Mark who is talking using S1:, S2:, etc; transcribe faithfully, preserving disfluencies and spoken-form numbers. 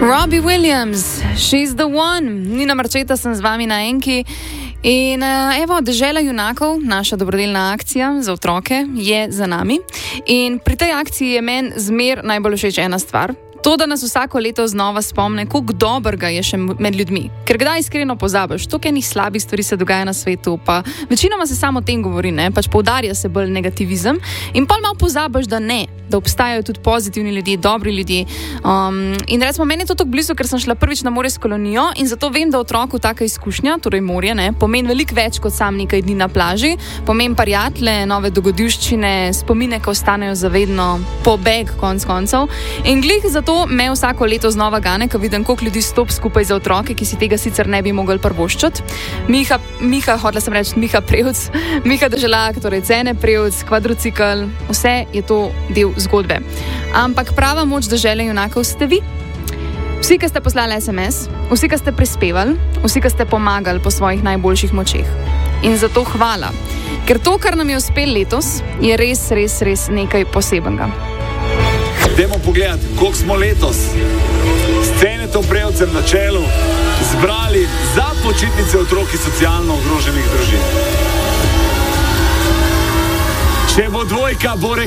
S1: Robbie Williams, She's the One. Nina Marčeta sem z vami na Enki. In evo, Dežela junakov, naša dobrodelna akcija za otroke, je za nami. In pri tej akciji je meni zmer najbolj všeč ena stvar. To, da nas vsako leto znova spomne, koliko dobrega je še med ljudmi. Ker kdaj iskreno pozabiš, toliko enih slabih stvari se dogaja na svetu, pa večinoma se samo o tem govori, ne? Pač poudarja se bolj negativizem in pa malo pozabiš, da ne, da obstajajo tudi pozitivni ljudje, dobri ljudje. Um, in recimo, meni je to tako blizu, ker sem šla prvič na morje s kolonijo in zato vem, da otroku taka izkušnja, torej morje, ne, pomeni veliko več kot sam nekaj dni na plaži, pomeni prijatelje, nove dogodivščine, spomine, ki ostanejo zavedno, pobeg konc koncev. In glih zato me vsako leto znova gane, ko vidim, koliko ljudi stop skupaj za otroke, ki si tega sicer ne bi mogli prvoščiti. Miha, Miha, hodila sem reči Miha Prevc, Miha Deželak, torej Cene Prevc, kvadrocikl, vse je to del zgodbe. Ampak prava moč Dežele junakov ste vi. Vsi, ki ste poslali es em es, vsi, ki ste prispevali, vsi, ki ste pomagali po svojih najboljših močeh. In zato hvala. Ker to, kar nam je uspelo letos, je res, res, res nekaj posebenega.
S2: Dajmo pogledati, koliko smo letos s Cenetom Prevcem na čelu zbrali za počitnice otrok iz socialno ogroženih družin. Če bo dvojka, bo